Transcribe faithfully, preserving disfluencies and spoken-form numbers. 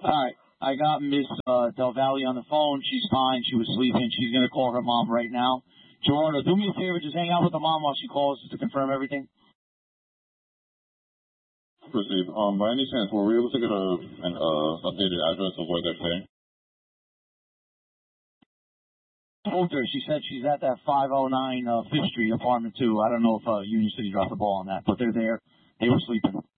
All right. I got Miss uh, Del Valle on the phone. She's fine. She was sleeping. She's going to call her mom right now. Jordan, do me a favor. Just hang out with the mom while she calls just to confirm everything. Proceed. Um, by any chance, were we able to get a, an uh, updated address of where they're staying? Told her. She said she's at that five oh nine uh, Fifth Street, apartment two. I don't know if uh, Union City dropped the ball on that, but they're there. They were sleeping.